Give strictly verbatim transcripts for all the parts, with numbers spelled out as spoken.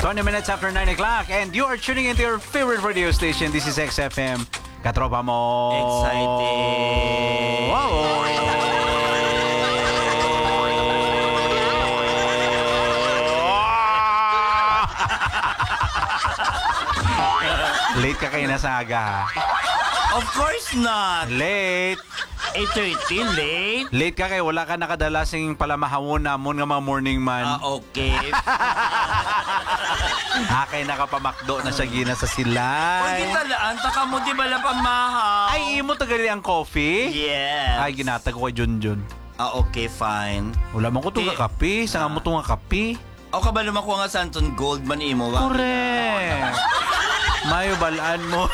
twenty minutes after nine o'clock and you are tuning into your favorite radio station. This is X F M. Katropa mo. Excited. Wow. Late ka kayo na sa aga, ha? Of course not. Late. eight thirty, late. Late ka kayo. Wala ka nakadalasing palamahawon namon nga mga morning man. Ah, okay. Akay nakapamakdo na siya gina sa Kung silay. kita laan, taka mo di ba lang pamahaw? Ay, imo tagali ang coffee? Yes. Ay, ginatag ko kay Junjun. Ah, okay, fine. Wala man ko ito Di- nga kape. Saan mo ito nga kape? O ka ba lumakuha nga Santon Gold man imo? Ba? Correct. Mayo balaan mo.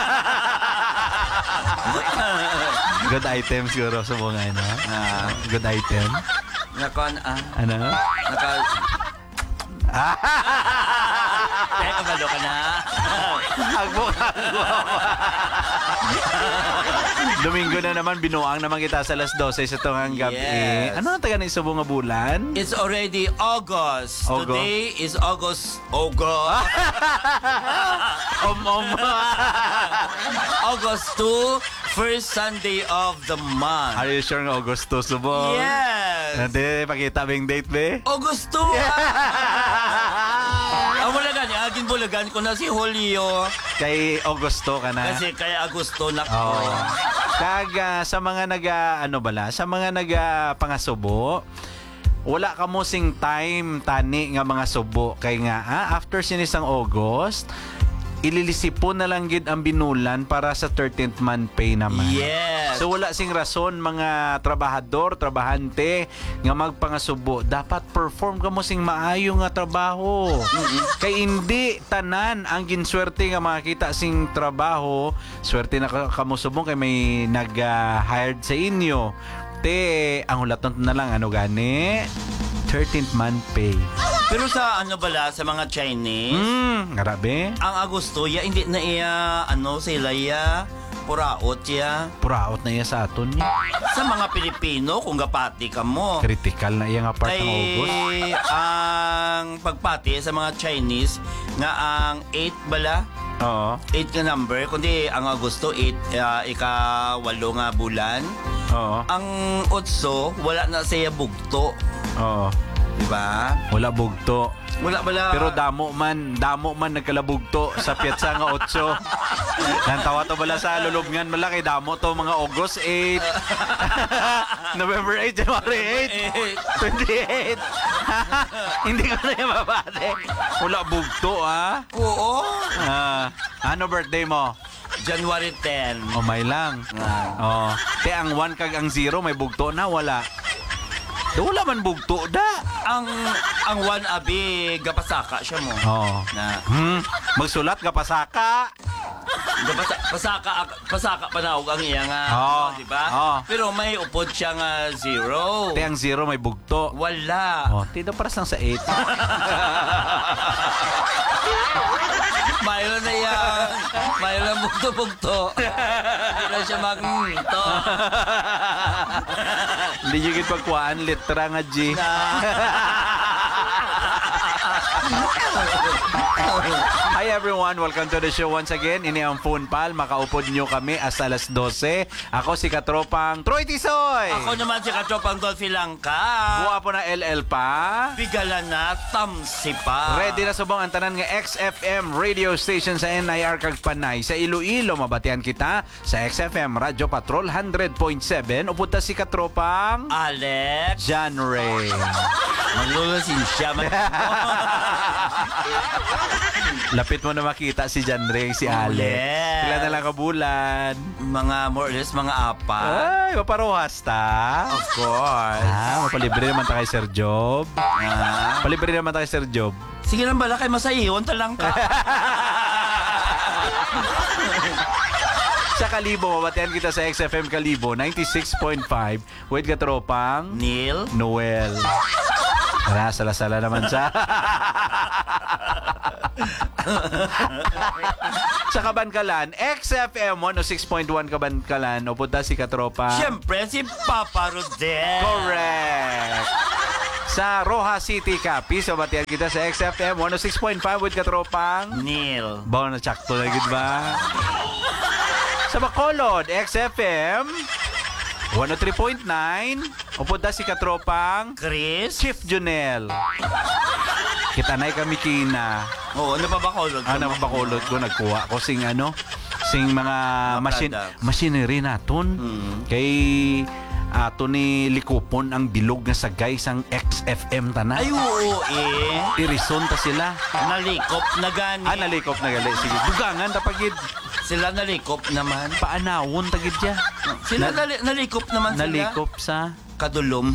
Good item siguro sa mga ano. Ah, Good item. nakon, ah, Ano? naka... Eh, kabalo ka na. Agbo, agbo. Domingo na naman, binuang naman kita sa alas dose sa tungang gabi. Yes. Ano ang taga ng subo nga bulan? It's already August. August. Today is August. August. Om, om. August two, first Sunday of the month. Are you sure nga Augusto subo? Yes. Hindi, pakita ba yung date, be? August two. Ang bulagan, agin bulagan ko na si Julio. Kay Augusto ka na. Kasi kay Agusto na ko. Oo. Kag ah, sa mga naga ano bala, sa mga naga pangasubo, wala ka mo sing time tani nga mga subo kay nga ah, after sinisang August, ililisipon na lang gid ang binulan para sa thirteenth month pay naman. Yes. So wala sing rason mga trabahador, trabahante nga magpangasubo, dapat perform ka mo sing maayo nga trabaho. Kay hindi tanan ang ginswerte nga makakita sing trabaho, swerte na ka kamo subong kay may nag-hired sa inyo. Te, ang hulaton na lang ano gani? thirteenth month pay. Pero sa ano bala, sa mga Chinese, Hmm, ngarabe. ang Agusto, ya, hindi na iya, ano, sila ya, puraot ya. Puraot na iya sa aton niya. Sa mga Pilipino, kung gapati ka mo. Critical na iya nga part ng August. Kay ang pagpati sa mga Chinese, nga ang eight bala, Oo. eight ka number, kundi ang Agosto, eight, uh, ika-walo nga bulan. Oo. Ang otso, wala na siya bugto. Oo. Diba? Wala bugto. Wala bala. Pero damo man, damo man nagkalabugto sa piatsa nga otso. Nantawa to bala sa lulubngan malaki damo to mga August eight. November eight, January eight, twenty-eight. Hindi ko na yung mabate. Wala bugto, ah. Oo. Ah, ano birthday mo? January ten. O may lang. Ah. Oh. Te ang one kag ang zero may bugto na wala. Da wala man bugto da. Ang ang one abi gapasaka siya mo. Oh. Na Hmm, magsulat ka pasaka. gapasa, pasaka pasaka panawag ang iya nga, Oo. di ba? Oo. Pero may upod siya nga zero. Te ang zero may bugto. Wala. Oh, tida para sang sa eight. Mayroon na yan. Mayroon na bugto-bugto. Hindi na siya magto. Hindi nyo git pagkuhaan, litra nga G. Na. Hi everyone, welcome to the show once again. Ini ang Phone Pal, makaupod nyo kami hasta alas dose. Ako si Katropang Troy Tisoy. Ako naman si Katropang Dolphy Langka. Buwa po na L L pa. Bigala na, tamsi pa. Ready na subong ang tanan nga X F M radio station sa N I R kag Panay. Sa Iloilo, mabatian kita sa X F M Radio Patrol one hundred point seven. Upod ta si Katropang Alex. John Ray. Maglulusin siya. Mag- Lapit mo na makita si John Ray, si Alex. Yes. Sila na lang kabulan. mga more or less, mga apa. Ay, maparuhas ta. Of course. Ah, mapalibre naman ta kay Sir Job. Ah. Palibre naman ta kay Sir Job. Sige lang bala kay masayiwan talang ka. Sa Kalibo, mabatian kita sa X F M Kalibo, ninety-six point five. With Katropang Neil. Noel. Tara, sala-sala naman sa... sa Kabankalan, X F M one oh six point one Kabankalan. Upunta si Katropa. Siyempre, si Papa Rodel. Correct. Sa Sa Roja City, Capiz, mabatian kita sa X F M one oh six point five with katropang Neil. Bawa na tsakto na gid ba? Sa Bacolod, X F M one oh three point nine. Upunta si katropang Chris. Chief Junel. Kita na kami kina. Oo, ano pa ba kolod? Ano pa Bacolod ko nagkuha ko sing ano, sing mga Mga machine products. machinery naton. Mm. Kay ato ni likupon ang bilog nga sagay sang X F M tanan. Ay, oo eh. Irison ta sila. Nalikop na gani. Ah, nalikop na gali. Sige, dugangan tapagid. Sila nalikop naman. Paanawon tagid siya. Sila Na- nali- nalikop naman sila. Nalikop sa Kadulom.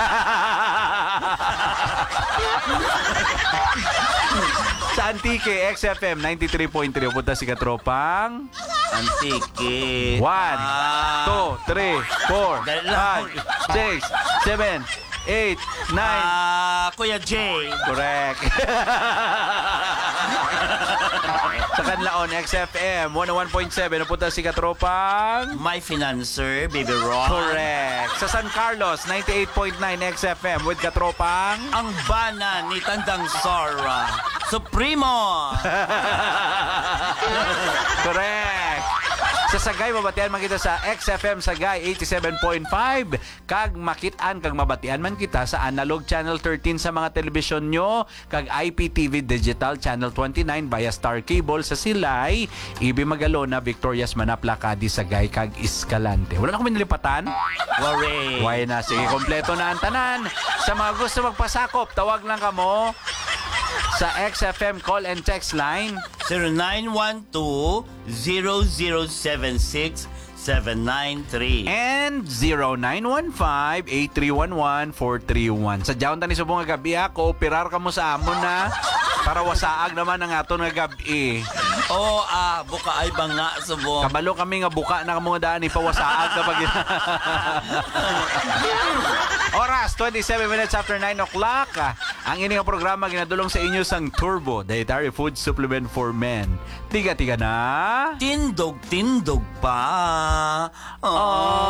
sa Antique X F M ninety-three point three. Punta si katropang Antique. one, Ah. two, three, four, Dahil lang. five, six, seven, eight, nine. Ah, Kuya Jay. Correct. Sa Kanlaon, X F M one oh one point seven. Napunta si katropang My Financer, Baby Ron. correct. Sa San Carlos, ninety-eight point nine X F M with katropang Ang bana ni Tandang Sora. Supremo. correct. Sa Sagay, mabatian man kita sa X F M Sagay eighty-seven point five. Kag makitaan, kag mabatian man kita sa Analog Channel thirteen sa mga telebisyon nyo. Kag I P T V Digital Channel twenty-nine via Star Cable sa Silay. Ibi Magalona, Victorias Manapla, Cadiz, Sagay, kag Escalante. Wala na kami nilipatan? Worry. Why na? Sige, kompleto na ang tanan. Sa mga gusto magpasakop, tawag lang kamo sa X F M call and text line zero nine one two, zero zero seven six, seven nine three. and zero nine one five, eight three one one, four three one. Sa jaon tani subong nga gabi ha, kooperar ka mo sa amon na para wasaag naman ang aton nga gabi. Oh, ah, buka ay banga subong. Kabalo kami nga buka na kamo nga daan ipawasaag na pag Oras twenty-seven minutes after nine o'clock. Ang ining programa ginadulong sa inyo sang Turbo Dietary Food Supplement for Men. Tiga-tiga na. Tindog, tindog pa. Oh.